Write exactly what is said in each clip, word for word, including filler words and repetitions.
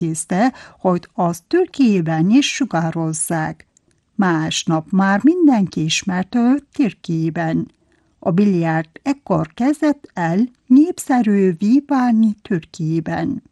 intézte, hogy azt Türkiében is sugározzák. Másnap már mindenki ismerte őt Türkiében. A biliárd ekkor kezdett el népszerűvé válni Türkiében.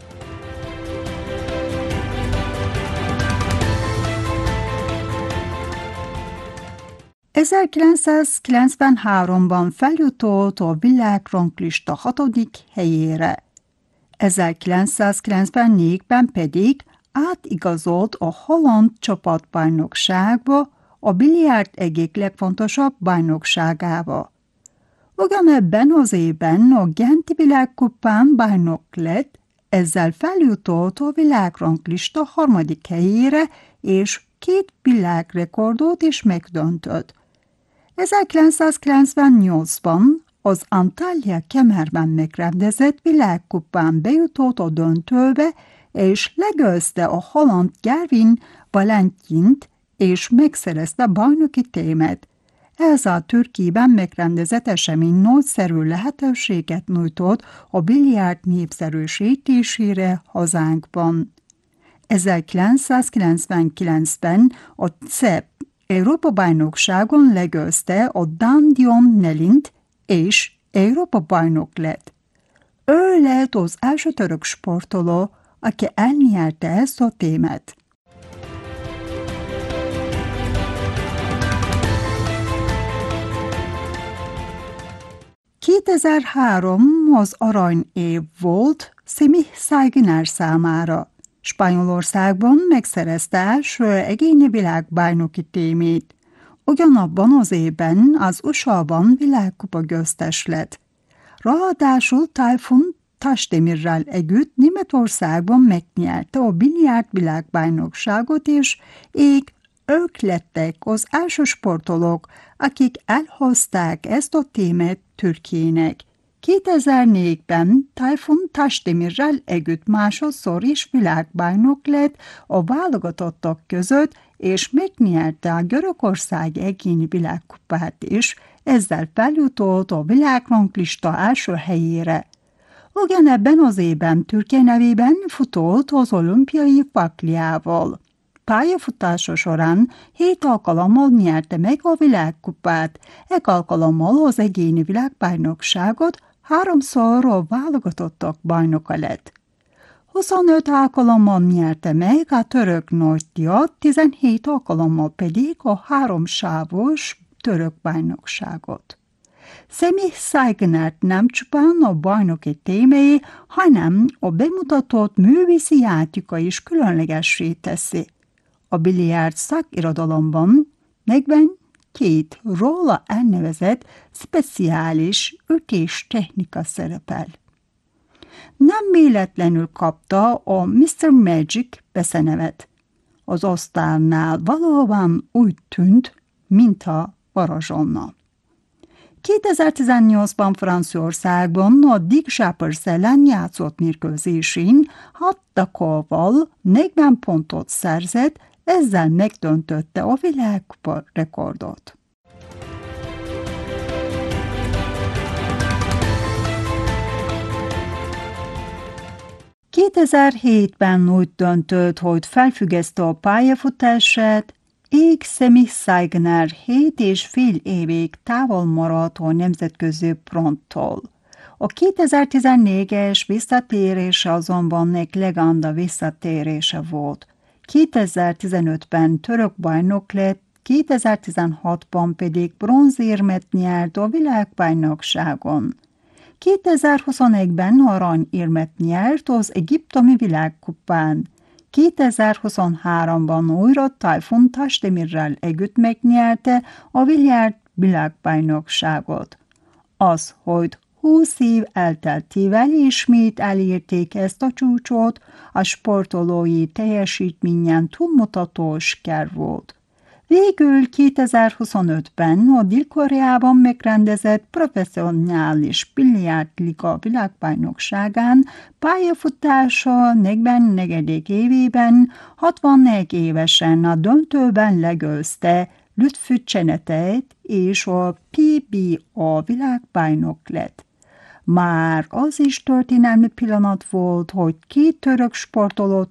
ezerkilencszázkilencvenháromban feljutott a világranglista hatodik helyére. ezerkilencszázkilencvennégyben pedig átigazolt a holland csapatbajnokságba, a biliárd egyik legfontosabb bajnokságába. Ugyanebben az évben a Genti világkupán bajnok lett, ezzel feljutott a világranglista harmadik helyére, és két világrekordot is megdöntött. ezerkilencszázkilencvennyolcban az Antalya Kemerben megrendezett világkupán bejutott a döntőbe, és legyőzte a holland Gerwin Valentint, és megszerezte bajnoki címet. Ez a Türkiében megrendezett esemény nagyszerű lehetőséget nyújtott a biliárd népszerűsítésére hazánkban. ezerkilencszázkilencvenkilencben a cé e pé Európa-bajnokságon legyőzte a dán Dion Nelint, és Európa-bajnok lett. Ő lett az első török sportoló, aki elnyerte ezt a témát. kétezer-három az arany év volt Semih Saygıner számára. Spanyolországban megszerezte első egyéni világbajnoki címét. Ugyanabban az évben az u es á-ban világkupa győztes lett. Ráadásul Tayfun Taşdemirrel együtt Németországban megnyerte a biliárd világbajnokságot, és így ők lettek az első sportolók, akik elhozták ezt a témát Türkiye'nek. kétezer-négyben Tayfun Taşdemirrel együtt másodszor is világbajnok lett a válogatottak között, és megnyerte a Görögország egyéni világkupát is, ezzel feljutott a világranglista első helyére. Ugyanebben az évben Türkiye nevében futott az olimpiai fakliával. Pályafutása során hét alkalommal nyerte meg a világkupát, egy alkalommal az egyéni világbajnokságot, háromszor a válogatottak bajnoka lett. huszonöt alkalommal nyerte meg a török nagydíjat, tizenhét alkalommal pedig a háromsávos török bajnokságot. Semih Saygıner nem csupán a bajnoki témei, hanem a bemutatott művészi játéka is különlegessé teszi. A biliárd szakirodalomban negyvenkét róla elnevezett speciális ütés technika szerepel. Nem véletlenül kapta a miszter Magic beszenevet. Az asztalnál valóban úgy tűnt, mintha varázsolna. kétezer-tizennyolcban Franciaországban a Dick Schappers ellen játszott mérkőzésén hat dakóval negyven pontot szerzett, ezzel megdöntötte a világkupa rekordot. kétezer-hétben úgy döntött, hogy felfüggeszti a pályafutását, így Semih Saygıner hét és fél évig távol maradt a nemzetközi fronttól. A kétezer-tizennégyes visszatérése azonban egy legenda visszatérése volt. kétezer-tizenötben török bajnok lett, kétezer-tizenhatban pedig bronzérmet nyert a világbajnokságon. kétezer-huszonegyben aranyérmet nyert az egyiptomi világkupán. kétezer-huszonháromban újra Tayfun Taşdemirrel együtt megnyerte a biliárd világbajnokságot. Az, hogy húsz év elteltével ismét elérték ezt a csúcsot, a sportolói teljesítményen túlmutató siker volt. Végül kétezer-huszonötben a Dél-Koreában megrendezett professzionális biliárdliga világbajnokságán pályafutása negyvennegyedik évében hatvanegy évesen a döntőben legyőzte Lütfü Csenetet, és a pé bé á világbajnok lett. Már az is történelmi pillanat volt, hogy két török sportoló